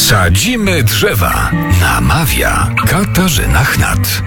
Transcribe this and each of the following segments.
Sadzimy drzewa. Namawia Katarzyna Chnat.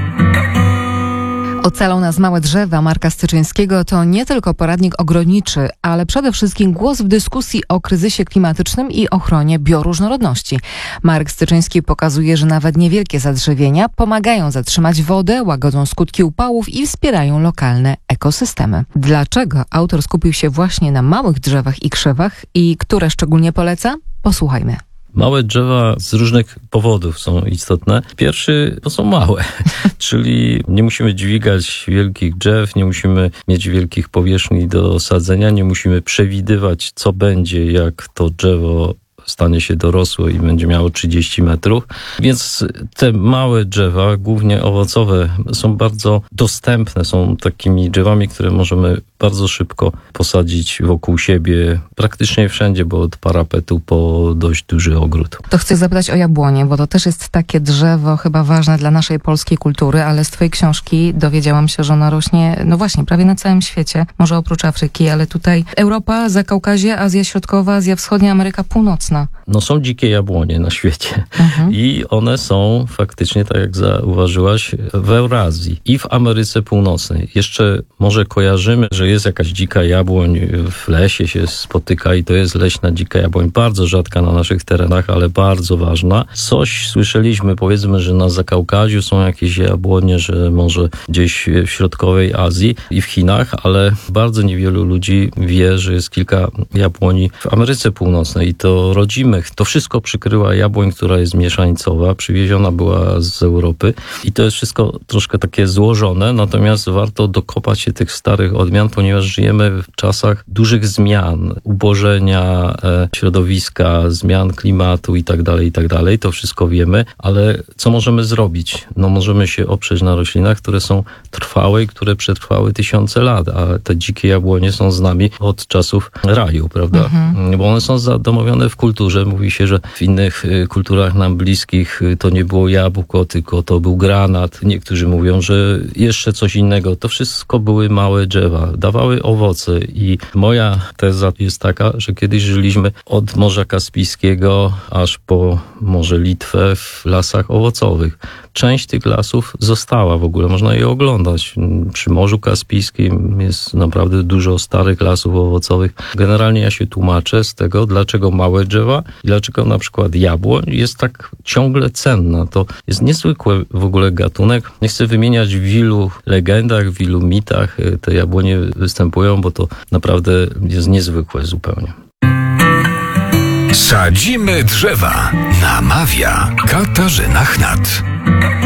Ocalą nas małe drzewa Marka Styczyńskiego to nie tylko poradnik ogrodniczy, ale przede wszystkim głos w dyskusji o kryzysie klimatycznym i ochronie bioróżnorodności. Marek Styczyński pokazuje, że nawet niewielkie zadrzewienia pomagają zatrzymać wodę, łagodzą skutki upałów i wspierają lokalne ekosystemy. Dlaczego autor skupił się właśnie na małych drzewach i krzewach i które szczególnie poleca? Posłuchajmy. Małe drzewa z różnych powodów są istotne. Pierwszy to są małe, czyli nie musimy dźwigać wielkich drzew, nie musimy mieć wielkich powierzchni do sadzenia, nie musimy przewidywać, co będzie, jak to drzewo stanie się dorosłe i będzie miało 30 metrów. Więc te małe drzewa, głównie owocowe, są bardzo dostępne. Są takimi drzewami, które możemy bardzo szybko posadzić wokół siebie, praktycznie wszędzie, bo od parapetu po dość duży ogród. To chcę zapytać o jabłonie, bo to też jest takie drzewo chyba ważne dla naszej polskiej kultury, ale z twojej książki dowiedziałam się, że ono rośnie, no właśnie, prawie na całym świecie. Może oprócz Afryki, ale tutaj Europa, Zakaukazie, Azja Środkowa, Azja Wschodnia, Ameryka Północna. No są dzikie jabłonie na świecie i one są faktycznie, tak jak zauważyłaś, w Eurazji i w Ameryce Północnej. Jeszcze może kojarzymy, że jest jakaś dzika jabłoń, w lesie się spotyka i to jest leśna dzika jabłoń, bardzo rzadka na naszych terenach, ale bardzo ważna. Coś słyszeliśmy, powiedzmy, że na Zakaukaziu są jakieś jabłonie, że może gdzieś w środkowej Azji i w Chinach, ale bardzo niewielu ludzi wie, że jest kilka jabłoni w Ameryce Północnej i to rodzimych. To wszystko przykryła jabłoń, która jest mieszańcowa, przywieziona była z Europy i to jest wszystko troszkę takie złożone, natomiast warto dokopać się tych starych odmian, ponieważ żyjemy w czasach dużych zmian, ubożenia środowiska, zmian klimatu i tak dalej. To wszystko wiemy, ale co możemy zrobić? No możemy się oprzeć na roślinach, które są trwałe i które przetrwały tysiące lat, a te dzikie jabłonie są z nami od czasów raju, prawda? Bo one są zadomowione w kulturze. Mówi się, że w innych kulturach nam bliskich to nie było jabłko, tylko to był granat. Niektórzy mówią, że jeszcze coś innego. To wszystko były małe drzewa. Dawały owoce i moja teza jest taka, że kiedyś żyliśmy od Morza Kaspijskiego aż po Morze Litwę w lasach owocowych. Część tych lasów została w ogóle, można je oglądać. Przy Morzu Kaspijskim jest naprawdę dużo starych lasów owocowych. Generalnie ja się tłumaczę z tego, dlaczego małe drzewa i dlaczego na przykład jabłoń jest tak ciągle cenna. To jest niezwykły w ogóle gatunek. Nie chcę wymieniać w ilu legendach, w ilu mitach te jabłonie występują, bo to naprawdę jest niezwykłe zupełnie. Sadzimy drzewa. Namawia Katarzyna Chnat.